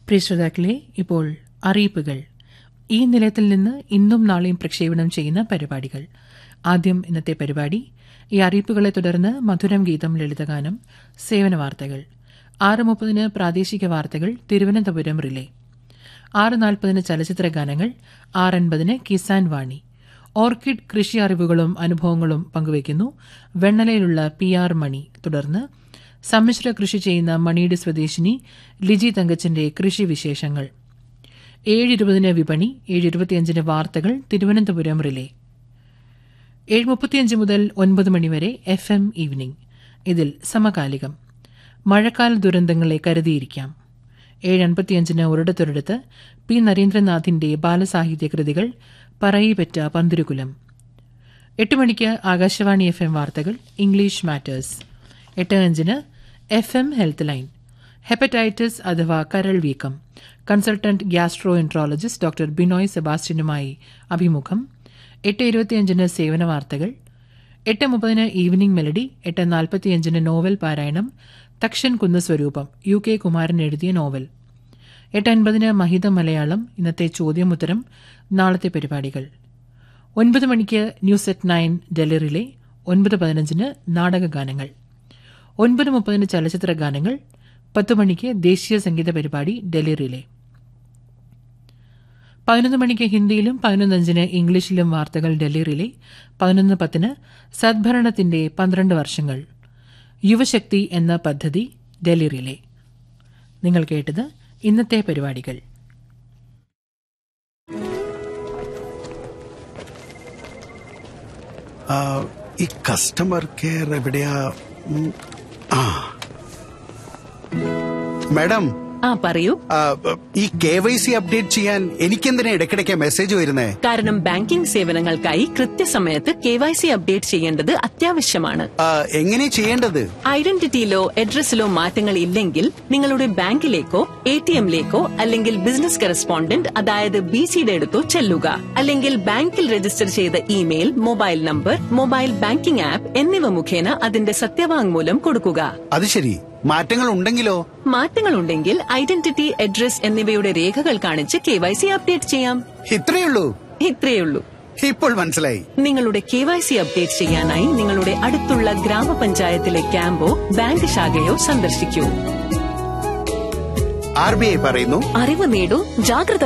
പ്രിയ ശ്രോതാക്കളെ, ഇപ്പോൾ അറിയിപ്പുകൾ. ഈ നിലയത്തിൽ നിന്ന് ഇന്നും നാളെയും പ്രക്ഷേപണം ചെയ്യുന്ന പരിപാടികൾ. ആദ്യം ഇന്നത്തെ പരിപാടി. ഈ അറിയിപ്പുകളെ തുടർന്ന് മധുരം ഗീതം, ലളിതഗാനം, സേവന വാർത്തകൾ. 6:30 പ്രാദേശിക വാർത്തകൾ, തിരുവനന്തപുരം റിലേ. 6:40 ചലച്ചിത്ര ഗാനങ്ങൾ. 6:50 കിസാൻ വാണി. ഓർക്കിഡ് കൃഷി അറിവുകളും അനുഭവങ്ങളും പങ്കുവയ്ക്കുന്നു വെണ്ണലയിലുള്ള PR മണി. തുടർന്ന് സമ്മിശ്ര കൃഷി ചെയ്യുന്ന മണിയുടെ സ്വദേശിനി ലിജി തങ്കച്ചന്റെ കൃഷി വിശേഷങ്ങൾ. 7:20 വിപണി. 7:25 വാർത്തകൾ, തിരുവനന്തപുരം റിലേ. 7:35 മുതൽ 9 മണിവരെ FM ഈവനിംഗ്. ഇതിൽ സമകാലികം. മഴക്കാല ദുരന്തങ്ങളെ കരുതിയിരിക്കാം. 7:55 ഒരിടത്തൊരിടത്ത് P. നരേന്ദ്രനാഥിന്റെ ബാലസാഹിത്യ കൃതികൾ പറയിപ്പറ്റ പന്തിരുകുലം. 8 മണിക്ക് ആകാശവാണി FM വാർത്തകൾ, English matters. 8:05 FM health line. Hepatitis അഥവാ കരൾ വീക്കം. Consultant gastro enterologist doctor Binoy സെബാസ്റ്റ്യനുമായി അഭിമുഖം. 8:25 സേവന വാർത്തകൾ. 8:30 ഈവനിംഗ് മെലഡി. 8:45 നോവൽ പാരായണം തക്ഷൻ കുന്ന് സ്വരൂപം, UK കുമാരൻ എഴുതിയ നോവൽ. 8:50 മഹിത മലയാളം. ഇന്നത്തെ ചോദ്യമുത്തരം, നാളത്തെ പരിപാടികൾ. 9 മണിക്ക് ന്യൂസ് അറ്റ് 9 ഡൽഹി റിലേ. 9:15 നാടകഗാനങ്ങൾ. 9:30 ചലച്ചിത്ര ഗാനങ്ങൾ. 10 മണിക്ക് ദേശീയ സംഗീത പരിപാടി ഡൽഹി റിലേ. 11 മണിക്ക് ഹിന്ദിയിലും 11:05 ഇംഗ്ലീഷിലും വാർത്തകൾ ഡൽഹി റിലേ. 11:10 സദ്ഭരണത്തിന്റെ 12 വർഷങ്ങൾ, യുവശക്തി എന്ന പദ്ധതി ഡൽഹി റിലേ. നിങ്ങൾ കേട്ടത് ഇന്നത്തെ പരിപാടികൾ. ഈ കസ്റ്റമർ കെയർ എവിടെയാ? മാഡം, പറയൂ. ഈ KYC അപ്ഡേറ്റ് ചെയ്യാൻ എനിക്കെന്തിനാ ഇടയ്ക്കിടയ്ക്ക് മെസ്സേജ് വരുന്നേ? കാരണം ബാങ്കിംഗ് സേവനങ്ങൾക്കായി കൃത്യസമയത്ത് KYC അപ്ഡേറ്റ് ചെയ്യേണ്ടത് അത്യാവശ്യമാണ്. എങ്ങനെ ചെയ്യേണ്ടത്? ഐഡന്റിറ്റിയിലോ അഡ്രസ്സിലോ മാറ്റങ്ങൾ ഇല്ലെങ്കിൽ നിങ്ങളുടെ ബാങ്കിലേക്കോ ATMലേക്കോ അല്ലെങ്കിൽ ബിസിനസ് കറസ്പോണ്ടന്റ് അതായത് BCയുടെ അടുത്തോ ചെല്ലുക. അല്ലെങ്കിൽ ബാങ്കിൽ രജിസ്റ്റർ ചെയ്ത email, mobile number, mobile banking app എന്നിവ മുഖേന അതിന്റെ സത്യവാങ്മൂലം കൊടുക്കുക. അത് ശരി. മാറ്റങ്ങൾ ഉണ്ടെങ്കിലോ? മാറ്റങ്ങളുണ്ടെങ്കിൽ ഐഡന്റിറ്റി, അഡ്രസ് എന്നിവയുടെ രേഖകൾ കാണിച്ച് KYC അപ്ഡേറ്റ് ചെയ്യാം. ഇത്രയുള്ളൂ. ഇപ്പോൾ മനസ്സിലായി. നിങ്ങളുടെ KYC അപ്ഡേറ്റ് ചെയ്യാനായി നിങ്ങളുടെ അടുത്തുള്ള ഗ്രാമപഞ്ചായത്തിലെ ക്യാമ്പോ ബാങ്ക് ശാഖയോ സന്ദർശിക്കൂ. RBI പറയുന്നു, അറിവ് നേടൂ, ജാഗ്രത